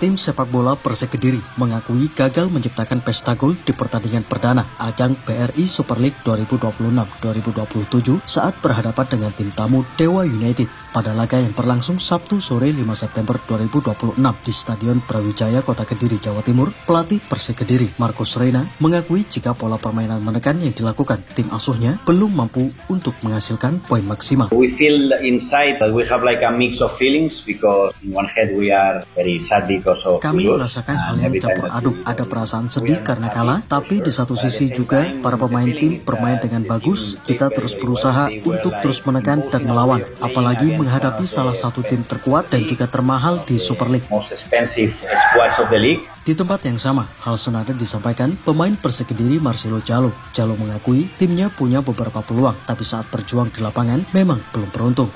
Tim sepak bola Persik Kediri mengakui gagal menciptakan pesta gol di pertandingan perdana ajang BRI Super League 2026-2027 saat berhadapan dengan tim tamu Dewa United pada laga yang berlangsung Sabtu sore 5 September 2026 di Stadion Brawijaya Kota Kediri, Jawa Timur. Pelatih Persik Kediri, Marcus Reina, mengakui jika pola permainan menekan yang dilakukan tim asuhnya belum mampu untuk menghasilkan poin maksimal. We feel inside that we have like a mix of feelings because in one hand we are very sad because kami merasakan hal yang campur aduk. Ada perasaan sedih karena kalah, tapi di satu sisi juga para pemain tim bermain dengan bagus. Kita terus berusaha untuk terus menekan dan melawan, apalagi menghadapi salah satu tim terkuat dan juga termahal di Super League. Di tempat yang sama, hal senada disampaikan pemain Persik Kediri Marcelo Jallo. Jallo mengakui timnya punya beberapa peluang, tapi saat berjuang di lapangan memang belum beruntung.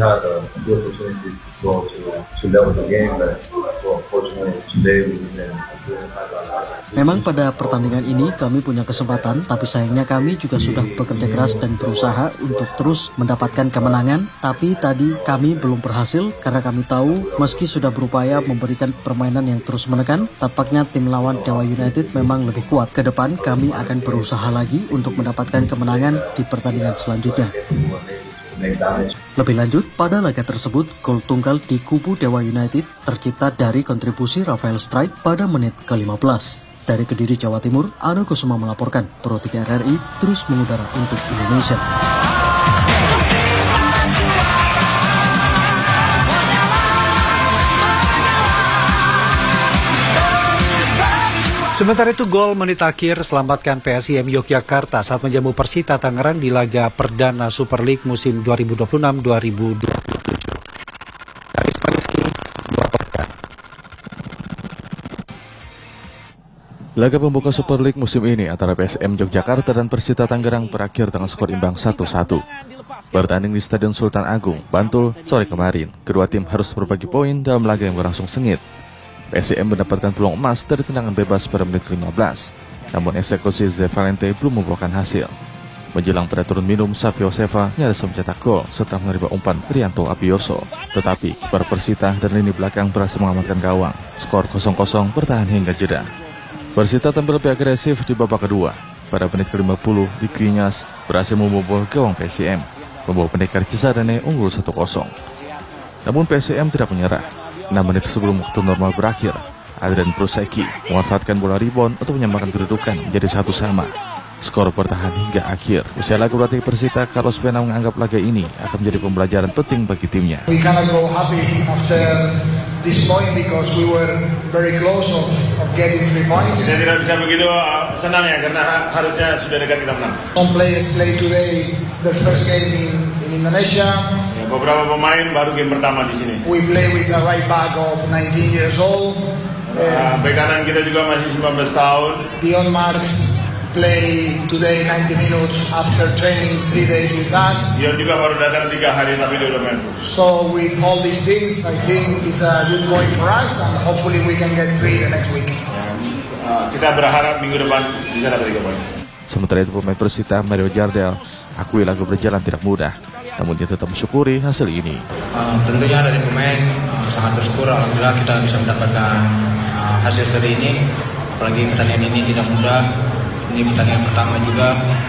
Memang pada pertandingan ini kami punya kesempatan, tapi sayangnya kami juga sudah bekerja keras dan berusaha untuk terus mendapatkan kemenangan. Tapi tadi kami belum berhasil karena kami tahu meski sudah berupaya memberikan permainan yang terus menekan, tampaknya tim lawan Dewa United memang lebih kuat. Ke depan kami akan berusaha lagi untuk mendapatkan kemenangan di pertandingan selanjutnya. Lebih lanjut, pada laga tersebut, gol tunggal di kubu Dewa United tercipta dari kontribusi Rafael Strike pada menit ke-15. Dari Kediri, Jawa Timur, Ano Kusuma melaporkan, Pro 3 RRI terus mengudara untuk Indonesia. Sementara itu, gol menit akhir selamatkan PSIM Yogyakarta saat menjamu Persita Tangerang di laga perdana Super League musim 2026-2027. Laga pembuka Super League musim ini antara PSM Yogyakarta dan Persita Tangerang berakhir dengan skor imbang 1-1. Bertanding di Stadion Sultan Agung, Bantul, sore kemarin, kedua tim harus berbagi poin dalam laga yang berlangsung sengit. PSM mendapatkan peluang emas dari tendangan bebas pada menit ke-15, namun eksekusi Ze Valente belum membuahkan hasil. Menjelang pada turun minum, Savio Seva nyaris mencetak gol setelah menerima umpan Rianto Abioso. Tetapi kiper Persita dan lini belakang berhasil mengamankan gawang. Skor 0-0 bertahan hingga jeda. Persita tampil lebih agresif di babak kedua. Pada menit ke-50, Dikuinyas berhasil membobol gawang PSM, membawa pendekar Cisadane unggul 1-0. Namun PSM tidak menyerah. 6 menit sebelum waktu normal berakhir, Adrian Pruseki memanfaatkan bola rebound untuk menyamakan kedudukan menjadi 1-1. Skor bertahan hingga akhir. Usia laga pelatih Persita, Carlos Pena menganggap laga ini akan menjadi pembelajaran penting bagi timnya. We cannot go happy after this point because we were very close of getting 3 points. Kita tidak bisa begitu senang ya, karena harusnya sudah dekat kita menang. Some players play today their first game in Indonesia. Ya, beberapa pemain baru game pertama di sini. We play with a right back of 19 years old. Bek kanan kita juga masih 19 tahun. Dion Marks play today 90 minutes after training 3 days with us. Dion juga baru datang 3 hari tapi dia udah main. So with all these things, I think it's a good point for us and hopefully we can get 3 the next week. Kita berharap minggu depan bisa dapat 3 poin. Sementara itu pemain Persita Mario Jardel akui laga berjalan tidak mudah, namun dia tetap mensyukuri hasil ini. Tentunya dari pemain sangat bersyukur, alhamdulillah kita bisa mendapatkan hasil seri ini. Apalagi pertandingan ini tidak mudah. Ini pertandingan pertama juga,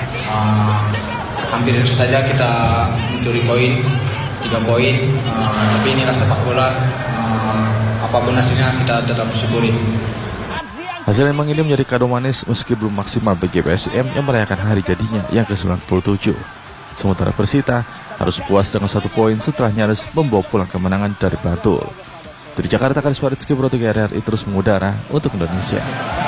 hampir saja kita mencuri poin, 3 poin, tapi inilah sepak bola, apapun hasilnya kita tetap bersyukuri. Hasil memang ini menjadi kado manis meski belum maksimal bagi PSM yang merayakan hari jadinya yang ke-97. Sementara Persita harus puas dengan 1 poin setelah nyaris membawa pulang kemenangan dari Bantul. Dari Jakarta, Karis Faridski, Pro 3 RRI terus mengudara untuk Indonesia.